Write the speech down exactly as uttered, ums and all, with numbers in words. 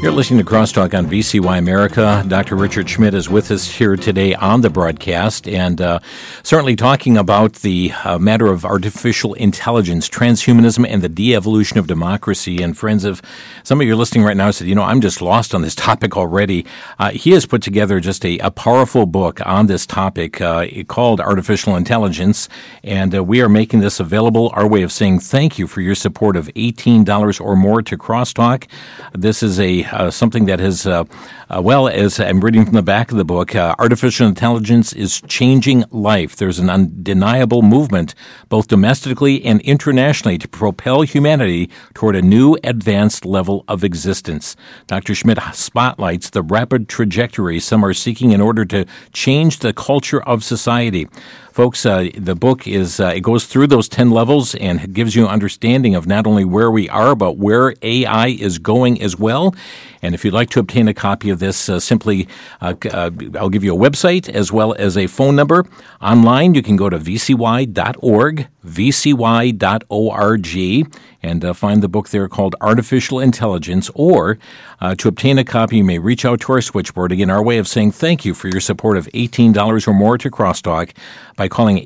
You're listening to Crosstalk on V C Y America. Doctor Richard Schmidt is with us here today on the broadcast, and uh, certainly talking about the uh, matter of artificial intelligence, transhumanism, and the de-evolution of democracy. And friends, if some of you are listening right now said, you know, I'm just lost on this topic already, uh, he has put together just a, a powerful book on this topic uh, called Artificial Intelligence, and uh, we are making this available. Our way of saying thank you for your support of eighteen dollars or more to Crosstalk. This is a Uh, something that has, uh, uh, well, as I'm reading from the back of the book, uh, artificial intelligence is changing life. There's an undeniable movement, both domestically and internationally, to propel humanity toward a new advanced level of existence. Doctor Schmidt spotlights the rapid trajectory some are seeking in order to change the culture of society. Folks, uh, the book is, uh, it goes through those ten levels and it gives you an understanding of not only where we are, but where A I is going as well. And if you'd like to obtain a copy of this, uh, simply, uh, uh, I'll give you a website as well as a phone number. Online, you can go to v c y dot org, v c y dot org, and uh, find the book there called Artificial Intelligence. Or uh, to obtain a copy, you may reach out to our switchboard. Again, our way of saying thank you for your support of eighteen dollars or more to Crosstalk by calling